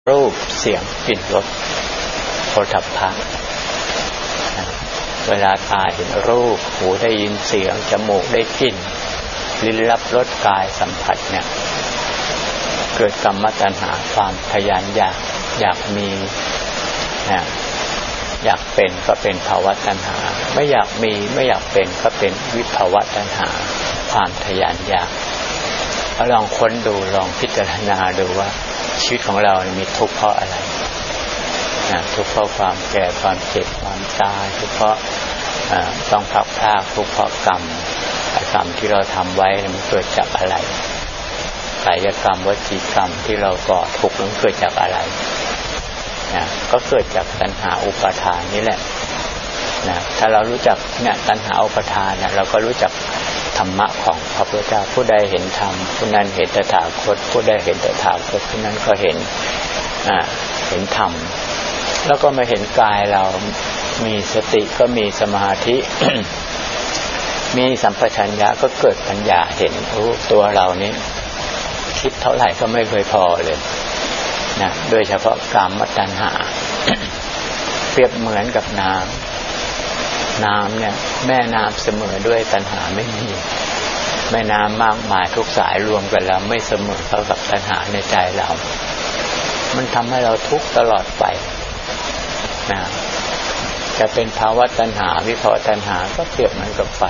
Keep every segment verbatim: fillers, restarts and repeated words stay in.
รูปเสียงกลิ่นรสโผฏฐัพพะเวลาตาเห็นรูปหูได้ยินเสียงจมูกได้กลิ่นลิ้นรับรสกายสัมผัสเนี่ยเกิดกรรมตัณหาความทยานอยากอยากมีนะอยากเป็นก็เป็นภาวะตัณหาไม่อยากมีไม่อยากเป็นก็เป็นวิภาวะตัณหาความทยานอยากลองค้นดูลองพิจารณาดูว่าชีวิตของเรามีทุกข์เพราะอะไรนะทุกข์เพราะความแก่ความเจ็บความตายทุกข์เพราะต้องพักพลาดทุกข์เพราะกรรมกรรมที่เราทำไว้มันเกิดจากอะไรกายกรรมวจีกรรมที่เราก่อทุกข์นั้นเกิดจากอะไรนะก็เกิดจากตัณหาอุปาทานนี่แหละนะถ้าเรารู้จักเนี่ยตัณหาอุปาทานเนี่ยเราก็รู้จักธรรมะของพระพุทธเจ้าผู้ใดเห็นธรรมผู้นั้นเห็นตถาคตผู้ใดเห็นตถาคตผู้นั้นก็เห็นอ่าเห็นธรรมแล้วก็มาเห็นกายเรามีสติก็มีสมาธิ มีสัมปชัญญะก็เกิดปัญญาเห็นโอ้ตัวเรานี้คิดเท่าไหร่ก็ไม่เคยพอเลยนะโดยเฉพาะกามตัณหา เปรียบเหมือนกับน้ำน้ำเนี่ยแม่น้ำเสมอด้วยตัณหาไม่มีแม่น้ำมากมายทุกสายรวมกันแล้วไม่เสมอเท่ากับตัณหาในใจเรามันทำให้เราทุกข์ตลอดไปนะจะเป็นภาวะตัณหาวิภาวะตัณหาก็เปรียบเหมือนกับไฟ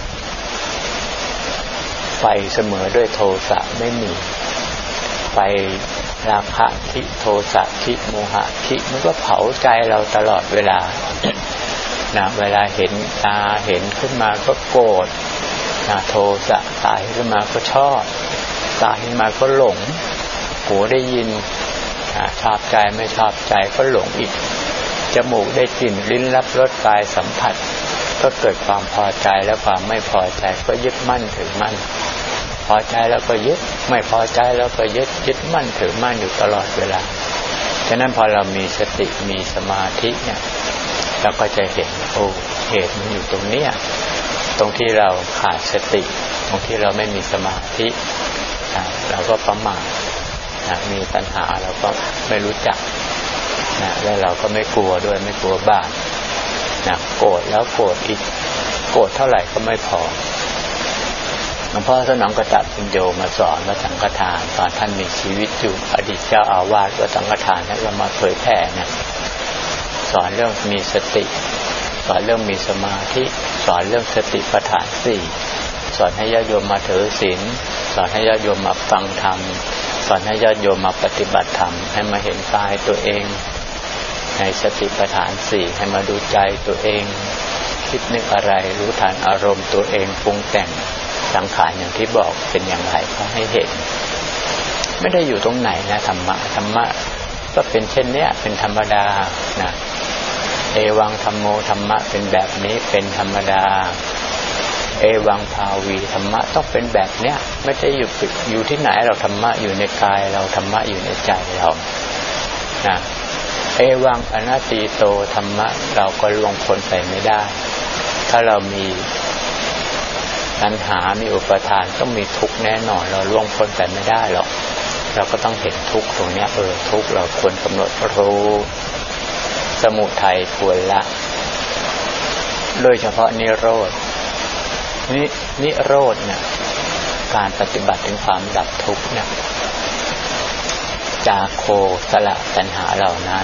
ไฟเสมอด้วยโทสะไม่มีไฟราคะทิโทสะทิโมหะทิมันก็เผาใจเราตลอดเวลา นะเวลาเห็นตาเห็นขึ้นมาก็โกรธนะโทสะตาขึ้นมาก็ชอบตาขึ้นมาก็หลงหูได้ยินนะชอบใจไม่ชอบใจก็หลงอีกจมูกได้กลิ่นลิ้นรับรสกายสัมผัสก็เกิดความพอใจและความไม่พอใจก็ยึดมั่นถือมั่นพอใจแล้วก็ยึดไม่พอใจแล้วก็ยึดยึดมั่นถือมั่นอยู่ตลอดเวลาฉะนั้นพอเรามีสติมีสมาธิเนี่ยเราก็จะเห็นโอ้เหตุมันอยู่ตรงเนี้ยตรงที่เราขาดสติตรงที่เราไม่มีสมาธิเราก็ประมาทมีตัณหาเราก็ไม่รู้จักนะแล้วเราก็ไม่กลัวด้วยไม่กลัวบาปนะโกรธแล้วโกรธอีกโกรธเท่าไหร่ก็ไม่พอหลวงพ่อสนองกระตับพิญโยมาสอนว่าสังฆทานตอนท่านมีชีวิตอยู่อดีตเจ้าอาวาสว่าสังฆทานนั้นเรามาเผยแผ่นะสอนเรื่องมีสติสอนเรื่องมีสมาธิสอนเรื่องสติปัฏฐานสี่สอนให้ญาติโยมมาถือศีลสอนให้ญาติโยมมาฟังธรรมสอนให้ญาติโยมมาปฏิบัติธรรมให้มาเห็นกายตัวเองในสติปัฏฐานสี่ให้มาดูใจตัวเองคิดนึกอะไรรู้ทันอารมณ์ตัวเองปรุงแต่งสังขารอย่างที่บอกเป็นอย่างไรก็ให้เห็นไม่ได้อยู่ตรงไหนนะธรรมะธรรมะก็เป็นเช่นเนี้ยเป็นธรรมดานะเอวังธัมโมธรรมะเป็นแบบนี้เป็นธรรมดาเอวังภาวีธรรมะต้องเป็นแบบเนี้ยไม่ได้อยู่อยู่ที่ไหนเราธรรมะอยู่ในกายเราธรรมะอยู่ในใจเรานะเอวังอนัตติโตธรรมะเราก็ล่วงพ้นไปไม่ได้ถ้าเรามีตัณหามีอุปทานต้องมีทุกข์แน่นอนเราล่วงพ้นไปไม่ได้หรอกเราก็ต้องเห็นทุกข์ตรงเนี้ยเออทุกข์เราควรกำหนดรู้สมุทัยควรละโดยเฉพาะนิโรธนินิโรธเนี่ยการปฏิบัติถึงความดับทุกข์เนี่ยจาโคสละตัณหาเหล่านั้น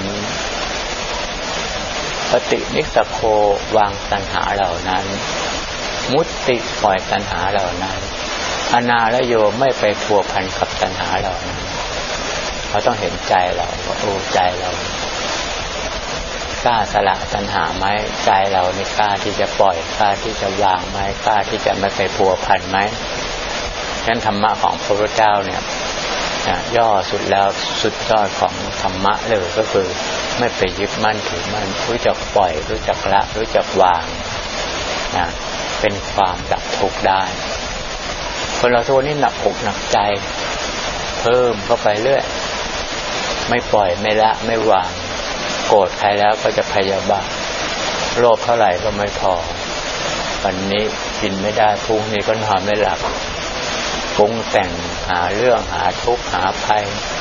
ปฏินิสโควางตัณหาเหล่านั้นมุตติปล่อยตัณหาเหล่านั้นอนาลโยไม่ไปพัวพันกับตัณหาเหล่านั้นเราต้องเห็นใจเราว่าโอ้ใจเรากล้าสละตัณหาไหมใจเรานี่กล้าที่จะปล่อยกล้าที่จะวางไหมกล้าที่จะไม่ไปพัวพันไหมนั้นธรรมะของพระพุทธเจ้าเนี่ยย่อสุดแล้วสุดยอดของธรรมะเลยก็คือไม่ไปยึดมั่นถือมั่นรู้จักปล่อยรู้จักละรู้จักวางนะเป็นความดับทุกข์ได้คนเราทุกนี้หนักอกหนักใจเพิ่มเข้าไปเรื่อยไม่ปล่อยไม่ละไม่วางโกรธใครแล้วก็จะพยาบาทโลภเท่าไหร่ก็ไม่พอวันนี้กินไม่ได้พรุ่งนี้ก็นอนไม่หลับปรุงแต่งหาเรื่องหาทุกข์หาภัย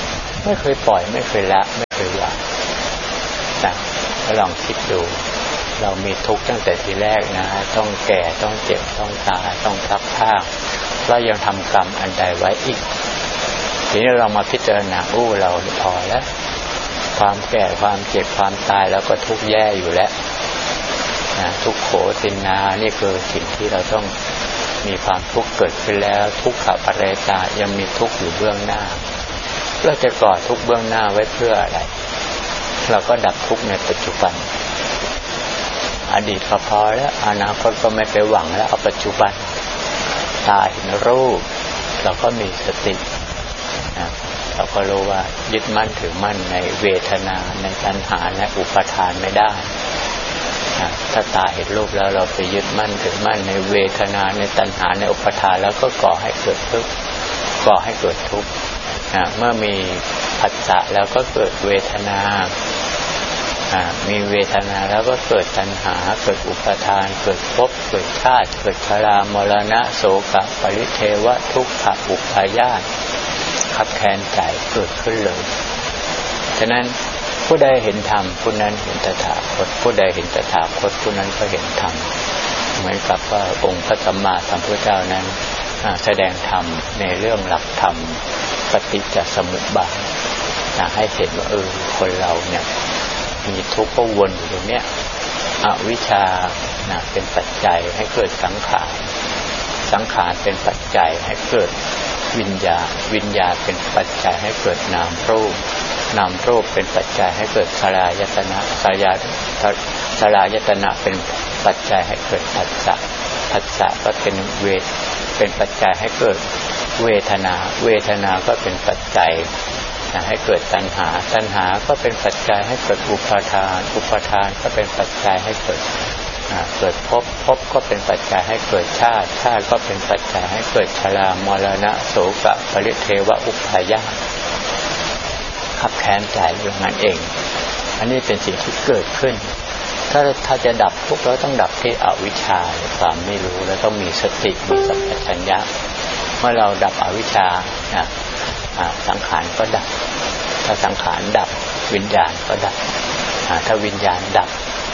ไม่เคยปล่อยไม่เคยละไม่เคยวางนะลองคิดดูเรามีทุกข์ตั้งแต่ทีแรกนะต้องแก่ต้องเจ็บต้องตายต้องพลัดพรากเรายังทำกรรมอันใดไว้อีกทีนี้เรามาพิจารณาอู้เราพอแล้วความแก่ความเจ็บความตายแล้วก็ทุกข์แย่อยู่แล้วนะทุกโขตินนานี่คือสิ่งที่เราต้องมีความทุกข์เกิดขึ้นแล้วทุกขปริตายังมีทุกข์อยู่เบื้องหน้าเราจะก่อทุกข์เบื้องหน้าไว้เพื่ออะไรเราก็ดับทุกข์ในปัจจุบันอดีตก็พอแล้วอนาคตก็ไม่ไปหวังแล้วเอาปัจจุบันตาเห็นรูปเราก็มีสตินะเราก็รู้ว่ายึดมั่นถือมั่นในเวทนาในตัณหาในอุปทานไม่ได้นะถ้าตาเห็นรูปแล้วเราไปยึดมั่นถือมั่นในเวทนาในตัณหาในอุปทานแล้วก็ก่อให้เกิดทุกข์ก่อให้เกิดทุกข์นะเมื่อมีผัสสะแล้วก็เกิดเวทนามีเวทนาแล้วก็เกิดตัณหาเกิดอุปทานเกิดภพเกิดชาติเกิดชรามรณะโศกะปริเทวะทุกขะอุปาญาตขับแค้นใจเกิดขึ้นเลยฉะนั้นผู้ใดเห็นธรรมผู้นั้นเห็นตถาคตผู้ใดเห็นตถาคตผู้นั้นก็เห็นธรรมเหมือนกับว่าองค์พระสัมมาสัมพุทธเจ้านั้นแสดงธรรมในเรื่องหลักธรรมปฏิจจสมุปบาทให้เห็นว่าเออคนเราเนี่ยมีทุกข์ก็วนอยู่ตรงเนี้ยอวิชชานะเป็นปัจจัยให้เกิดสังขารสังขารเป็นปัจจัยให้เกิดวิญญาณวิญญาณเป็นปัจจัยให้เกิดนามรูปนามรูปเป็นปัจจัยให้เกิดสลายตนะสลายสลายตนะเป็นปัจจัยให้เกิดผัสสะผัสสะก็เป็นเวทเป็นปัจจัยให้เกิดเวทนาเวทนาก็เป็นปัจจัยให้เกิดตัณหาตัณหาก็เป็นปัจจัยให้เกิดอุปาทานอุปาทานก็เป็นปัจจัยให้เกิดเกิดภพภพก็เป็นปัจจัยให้เกิดชาติชาติก็เป็นปัจจัยให้เกิดชรามรณะโศกะปริเทวะอุปาญาตขับแค้นใจอย่างนั้นเองอันนี้เป็นสิ่งที่เกิดขึ้นถ้าถ้าจะดับทุกข์เราต้องดับที่อวิชชาความไม่รู้แล้วต้องมีสติมีสัมปชัญญะเมื่อเราดับอวิชชาสังขารก็ดับถ้าสังขารดับวิญญาณก็ดับถ้าวิญญาณดับ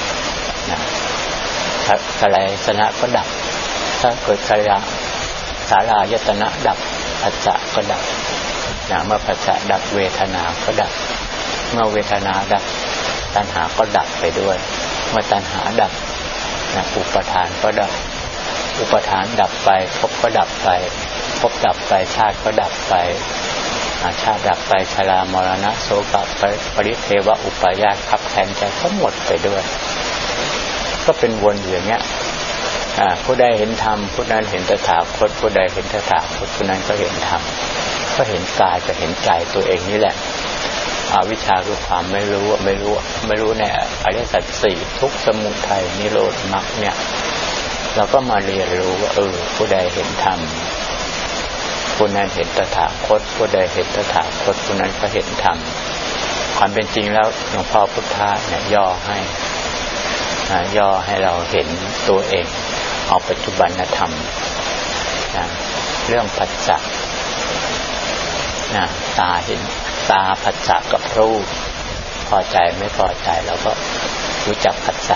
ถ้าสลายตนะก็ดับถ้าเกิดสลายสลายตนะดับผัสสะก็ดับเมื่อผัสสะดับเวทนาก็ดับเมื่อเวทนาดับตัณหาก็ดับไปด้วยเมื่อตัณหาดับอุปทานก็ดับอุปทานดับไปภพก็ดับไปภพดับไปชาติก็ดับไปชาติดับไปชรามรณะโศกะปริเทวะอุปาญาตขับแค้นใจก็หมดไปด้วยก็เป็นวนอย่างเงี้ยผู้ใดเห็นธรรมผู้นั้นเห็นตถาคตผู้ใดเห็นตถาคตผู้นั้นก็เห็นธรรมก็เห็นกายก็เห็นใจตัวเองนี่แหละอวิชชาคือความไม่รู้ไม่รู้ไม่รู้ในอริยสัจสี่ทุกข์สมุทัยนิโรธมรรคเนี่ยเราก็มาเรียนรู้ว่าเออผู้ใดเห็นธรรมผู้นั้นเห็นตถาคตผู้ใดเห็นตถาคตผู้นั้นก็เห็นธรรมความเป็นจริงแล้วหลวงพ่อพุทธะเนี่ยย่อให้ย่อให้เราเห็นตัวเองเอาปัจจุบันธรรมนะเรื่องผัสสะนะตาเห็นตาผัสสะกับรูปพอใจไม่พอใจเราก็รู้จักผัสสะ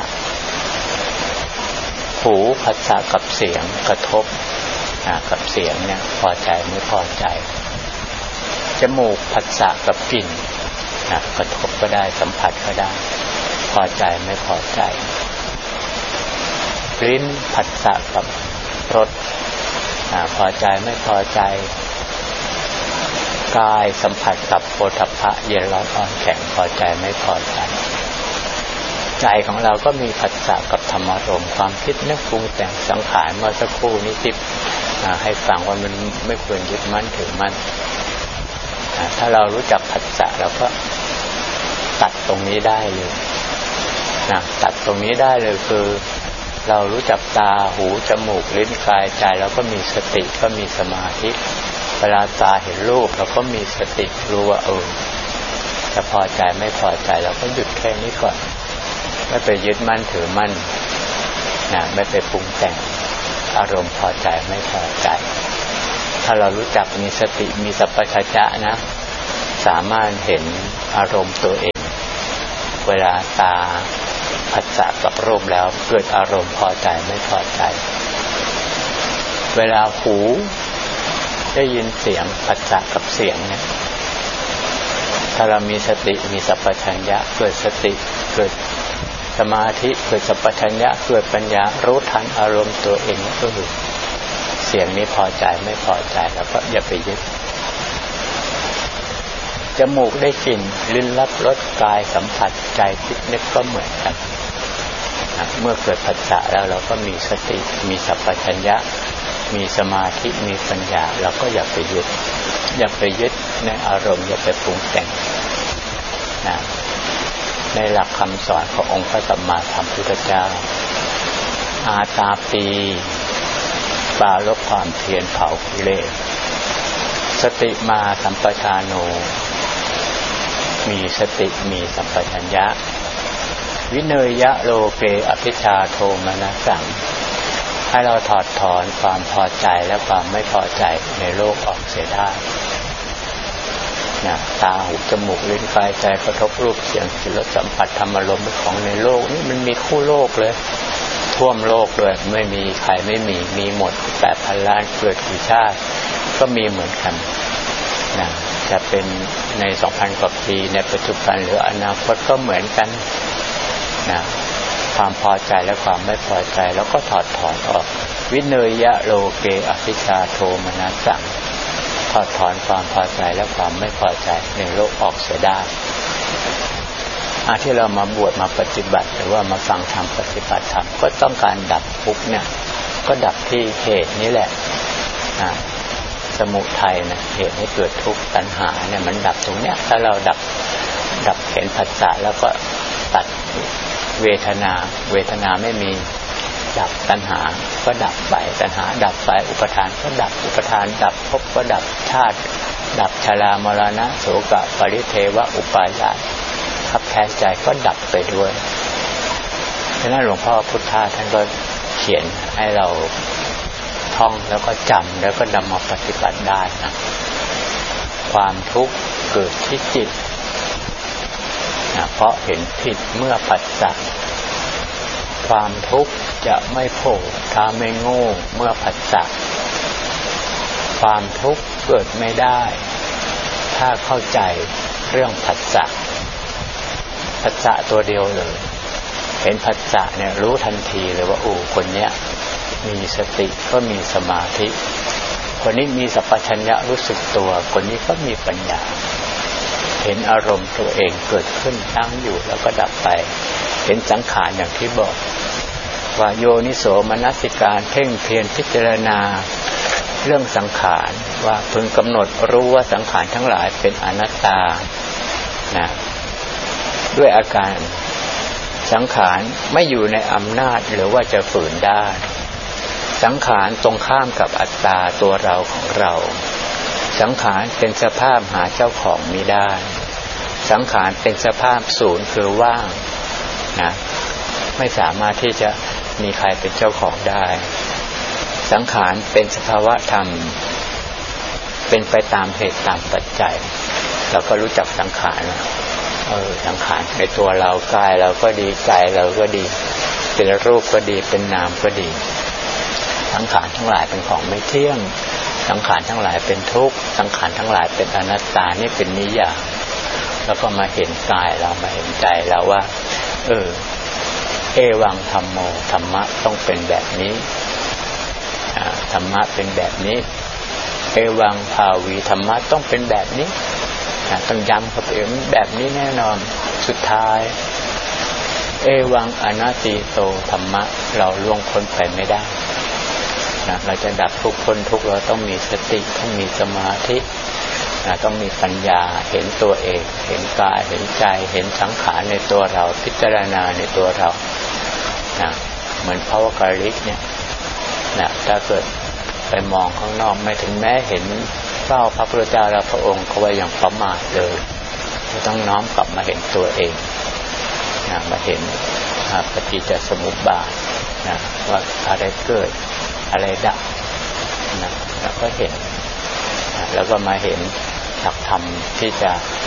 หูผัสสะกับเสียงกระทบกับเสียงเนี่ยพอใจไม่พอใจจมูกผัสสะกับกลิ่นนะกระทบก็ได้สัมผัสก็ได้พอใจไม่พอใจลิ้นผัสสะกับรสพอใจไม่พอใจกายสัมผัสกับโผฏฐัพพะเย็นร้อนอ่อนแข็งพอใจไม่พอใจใจของเราก็มีผัสสะกับธรรมารมณ์ความคิดนึกปรุงแต่งสังขารเมื่อสักครู่นี้ที่ให้ฟังว่ามันไม่ควรยึดมั่นถือมั่นถ้าเรารู้จักผัสสะเราก็ตัดตรงนี้ได้เลยนะตัดตรงนี้ได้เลยคือเรารู้จักตาหูจมูกลิ้นกายใจแล้วก็มีสติก็มีสมาธิเวลาตาเห็นรูปเราก็มีสติรู้ว่าเออจะพอใจไม่พอใจเราก็หยุดแค่นี้ก่อนไม่ไปยึดมั่นถือมั่นนะไม่ไปปรุงแต่งอารมณ์พอใจไม่พอใจถ้าเรารู้จักมีสติมีสัพพัญญะนะสามารถเห็นอารมณ์ตัวเองเวลาตาผัสสะกับรูปแล้วเกิดอารมณ์พอใจไม่พอใจเวลาหูได้ยินเสียงผัสสะกับเสียงเนี่ยถ้าเรามีสติมีสัพพัญญะเกิดสติเกิดสมาธิเกิดสัพพัญญะเกิดปัญญารู้ทันอารมณ์ตัวเองก็คือเสียงนี้พอใจไม่พอใจแล้วก็อย่าไปยึดจมูกได้กลิ่นลิ้นรับรสกายสัมผัสใจคิดนึกก็เหมือนกันเมื่อเกิดผัสสะแล้วเราก็มีสติมีสัพพัญญะมีสมาธิมีปัญญาเราก็อย่าไปยึดอย่าไปยึดในอารมณ์อย่าไปปรุงแต่งนะในหลักคำสอนขององค์พระสัมมาสัมพุทธเจ้าอาตาปีปราลบความเพียรเผากิเลสสติมาสัมปทานโนมีสติมีสัมปชัญญะวิเนยยะโลเกอภิชาโทมนัสสังให้เราถอดถอนความพอใจและความไม่พอใจในโลกออกเสียได้นะตาหูจมูกลิ้นกายใจกระทบรูปเสียงกลิ่นรสสัมผัสธรรมอารมณ์ของในโลกนี่มันมีคู่โลกเลยท่วมโลกเลยไม่มีใครไม่มีมีหมดแปดพันล้านเกิดกี่ชาติก็มีเหมือนกันนะจะเป็นใน สองพัน กว่าปีในปัจจุบันหรืออนาคตก็เหมือนกันนะความพอใจและความไม่พอใจแล้วก็ถอดถอนออกวิเนยยะโลเกอภิชาโทมนัสสังถอดถอนความพอใจและความไม่พอใจในโลกออกเสียได้อาที่เรามาบวชมาปฏิบัติหรือว่ามาฟังธรรมปฏิบัติธรรมก็ต้องการดับทุกข์เนี่ยก็ดับที่เหตุนี้แหละนะสมุทัยนะเหตุให้เกิดทุกข์ตัณหาเนี่ยมันดับตรงเนี้ยถ้าเราดับดับเห็นผัสสะแล้วก็ตัดเวทนาเวทนาไม่มีดับตัณหาก็ดับไปตัณหาดับไปอุปทานก็ดับอุปทานดับภพก็ดับชาติดับชรามรณะโสกะปริเทวะอุปาญาตขับแค้นใจก็ดับไปด้วยฉะนั้นหลวงพ่อพุทธาท่านก็เขียนให้เราท่องแล้วก็จำแล้วก็นำมาปฏิบัติได้นะความทุกข์เกิดที่จิตนะเพราะเห็นผิดเมื่อผัสสะความทุกข์จะไม่โผล่ถ้าไม่โง่เมื่อผัสสะความทุกข์เกิดไม่ได้ถ้าเข้าใจเรื่องผัสสะผัสสะตัวเดียวเลยเห็นผัสสะเนี่ยรู้ทันทีเลยว่าโอ้คนเนี้ยมีสติก็มีสมาธิคนนี้มีสัพพัญญะรู้สึกตัวคนนี้ก็มีปัญญาเห็นอารมณ์ตัวเองเกิดขึ้นตั้งอยู่แล้วก็ดับไปเห็นสังขารอย่างที่บอกว่าโยนิโสมนสิการเพ่งเพียรพิจารณาเรื่องสังขารว่าพึงกำหนดรู้ว่าสังขารทั้งหลายเป็นอนัตตานะด้วยอาการสังขารไม่อยู่ในอำนาจหรือว่าจะฝืนได้สังขารตรงข้ามกับอัตตาตัวเราของเราสังขารเป็นสภาพหาเจ้าของมิได้สังขารเป็นสภาพศูนย์คือว่างนะไม่สามารถที่จะมีใครเป็นเจ้าของได้สังขารเป็นสภาวะธรรมเป็นไปตามเหตุตามปัจจัยเราก็รู้จักสังขารเออสังขารในตัวเรากายเราก็ดีใจเราก็ดีเป็นรูปก็ดีเป็นนามก็ดีสังขารทั้งหลายเป็นของไม่เที่ยงสังขารทั้งหลายเป็นทุกข์สังขารทั้งหลายเป็นอนัตตานี่เป็นนิยามแล้วก็มาเห็นกายเรามาเห็นใจเราว่าเออเอวังธัมโมธรรมะต้องเป็นแบบนี้ธรรมะเป็นแบบนี้เอวังภาวีธรรมะต้องเป็นแบบนี้ต้องย้ำครับเออแบบนี้แน่นอนสุดท้ายเอวังอนัตติโตธรรมะเราล่วงพ้นไปไม่ได้นะเราจะดับทุกข์พ้นทุกข์เราต้องมีสติต้องมีสมาธินะต้องมีปัญญาเห็นตัวเองเห็นกายเห็นใจเห็นสังขารในตัวเราพิจารณาในตัวเรานะเหมือนพระวกาลิกเนี่ยนะถ้าเกิดไปมองข้างนอกไม่ถึงแม้เห็นเฝ้าพระพุทธเจ้าและพระองค์เขาไว้อย่างประมาทเลยเราต้องน้อมกลับมาเห็นตัวเองนะมาเห็นปฏิจจสมุปบาทนะว่าอะไรเกิดอะไรดับนะแล้วก็เห็นนะแล้วก็มาเห็นหลักธรรมที่จะ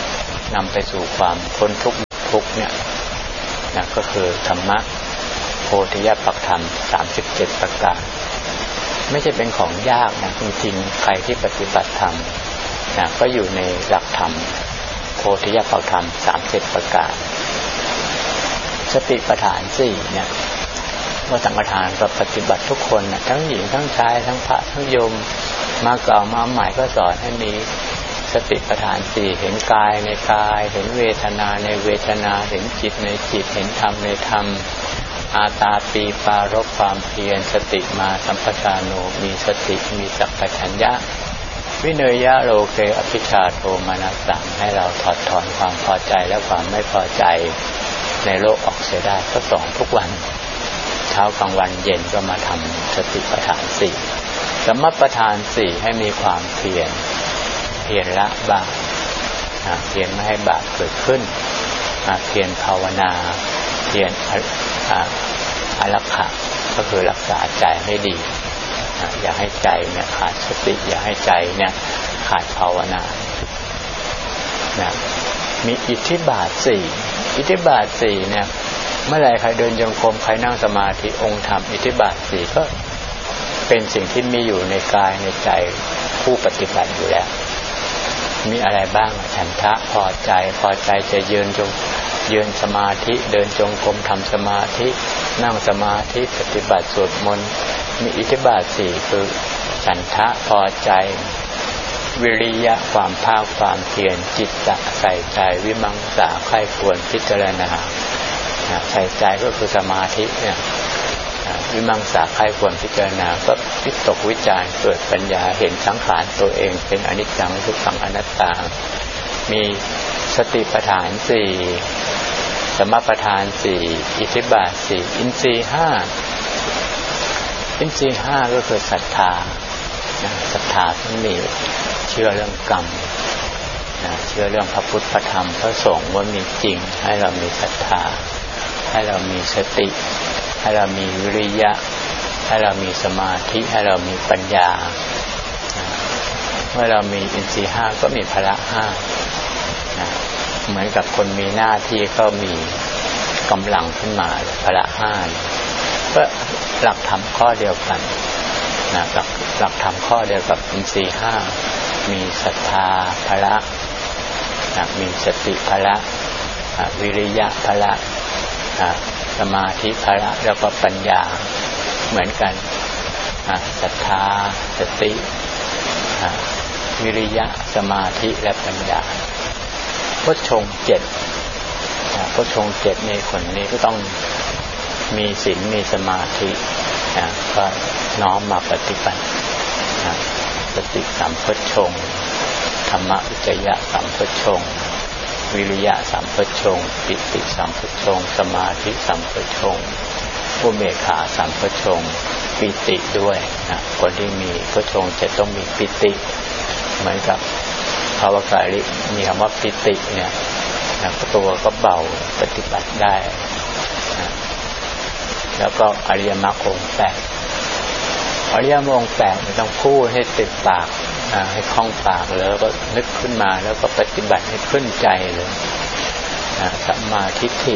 นำไปสู่ความพ้นทุกข์ทุกข์เนี่ยนะก็คือธรรมะโพธิญาปักธรรมสามสิบเจ็ดประการไม่ใช่เป็นของยากนะจริงๆใครที่ปฏิบัติธรรมนะก็อยู่ในหลักธรรมโพธิญาปักธรรมสามสิบเจ็ดประการสติปัฏฐานสี่เนี่ยว่าสังฆทานก็ปฏิบัติทุกคนนะทั้งหญิงทั้งชายทั้งพระทั้งโยมมาเก่ามาใหม่ก็สอนให้มีสติปัฏฐานสี่เห็นกายในกายเห็นเวทนาในเวทนาเห็นจิตในจิตเห็นธรรมในธรรมอาตาปีปารภความเพียรสติมาสัมปชาโนมีสติมีสัพพัญญะวิเนยะโลเกอภิชาโทมนัสสังให้เราถอดถอนความพอใจและความไม่พอใจในโลกออกเสียได้ก็สอนทุกวันเช้ากลางวันเย็นก็มาทำสติปัฏฐานสี่สัมมาปัฏฐานสี่ให้มีความเพียรเพียรละบาปเพียรไม่ให้บาปเกิดขึ้นเพียรภาวนาเพียรอารักขะก็คือรักษาใจให้ดีอย่าให้ใจเนี่ยขาดสติอย่าให้ใจเนี่ยขาดภาวนานะมีอิทธิบาทสี่อิทธิบาทสี่เนี่ยเมื่อไรใครเดินจงกรมใครนั่งสมาธิองค์ธรรมอิทธิบาทสี่ก็เป็นสิ่งที่มีอยู่ในกายในใจผู้ปฏิบัติอยู่แล้วมีอะไรบ้างฉันทะพอใจพอใจจะยืนจงยืนสมาธิเดินจงกรมทำสมาธินั่งสมาธิปฏิบัติสวดมนต์มีอิทธิบาทสี่คือฉันทะพอใจวิริยะความภาคความเพียรจิตตะใส่ใจวิมังสาใคร่ควรพิจารณาใส่ใจก็คือสมาธิเนี่ยวิมังสาใคร่ควรพิจารณาก็วิตกวิจารเกิดปัญญาเห็นสังขารตัวเองเป็นอนิจจังทุกขังอนัตตามีสติปัฏฐานสี่สมปัฏฐานสี่อิทธิบาทสี่อินทรีย์ห้าอินทรีย์ห้าก็คือศรัทธาศรัทธาที่มีเชื่อเรื่องกรรมนะเชื่อเรื่องพระพุทธพระธรรมพระสงฆ์ว่ามีจริงให้เรามีศรัทธาให้เรามีสติให้เรามีวิริยะให้เรามีสมาธิให้เรามีปัญญาเมื่อเรามีอินทรีย์ห้าก็มีพละห้าเหมือนกับคนมีหน้าที่ก็มีกำลังขึ้นมาพละห้าก็หลักธรรมข้อเดียวกันนะหลักหลักธรรมข้อเดียวกับอินทรีย์ห้ามีศรัทธาพละนะมีสติพละวิริยะพละสมาธิพละแล้วก็ปัญญาเหมือนกันศรัทธาสติวิริยะสมาธิและปัญญาโพชฌงค์เจ็ดโพชฌงค์เจ็ดในคนนี้ก็ต้องมีศีลมีสมาธิก็น้อมมาปฏิบัติสติสัมโพชฌงค์ธรรมวิจยะสัมโพชฌงค์วิริยะสัมโพชฌงค์ปิติสัมโพชฌงค์สมาธิสัมโพชฌงค์อุเบกขาสัมโพชฌงค์ปิติด้วยนะคนที่มีโพชฌงค์จะต้องมีปิติเหมือนกับภาวกาลิมีคำว่าปิติเนี่ยนะตัวก็เบาปฏิบัติได้นะแล้วก็อริยมรรคองค์แปดอริยมรรคองค์แปดไม่ต้องพูดให้ติดปากให้คล่องปากแล้วก็นึกขึ้นมาแล้วก็ปฏิบัติให้ขึ้นใจเลยสัมมาทิฏฐิ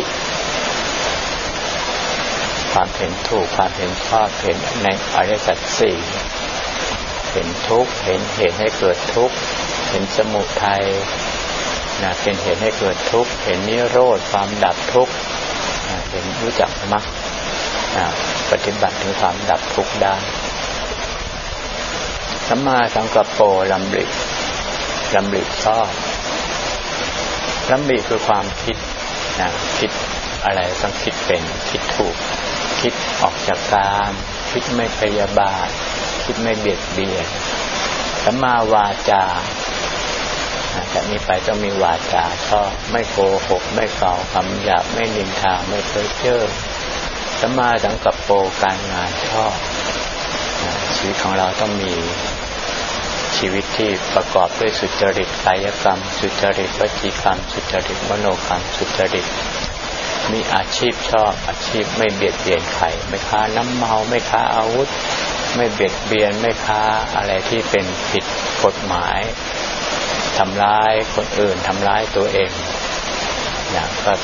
ความเห็นถูกความเห็นชอบเห็นในอริยสัจสี่เห็นทุกข์เห็นเหตุให้เกิดทุกข์เห็นสมุทัยนะเป็นเหตุให้เกิดทุกข์เห็นนิโรธความดับทุกข์เห็นรู้จักมรรคปฏิบัติถึงความดับทุกข์ได้สัมมาสังกัปโปลำริลำริชอบลำริคือความคิดนะคิดอะไรต้องคิดเป็นคิดถูกคิดออกจากกามคิดไม่พยาบาทคิดไม่เบียดเบียนสัมมาวาจาจากนี้ไปต้องมีวาจาชอบไม่โกหกไม่กล่าวคำหยาบไม่นินทาไม่เพ้อเจ้อสัมมาสังกัปโปการงานชอบชีวิตของเราต้องมีชีวิตที่ประกอบด้วยสุจริตกายกรรมสุจริตวจีกรรมสุจริตมโนกรรมสุจริตมีอาชีพชอบอาชีพไม่เบียดเบียนใครไม่ค้าน้ำเมาไม่ค้าอาวุธไม่เบียดเบียนไม่ค้าอะไรที่เป็นผิดกฎหมายทำร้ายคนอื่นทำร้ายตัวเองนะก็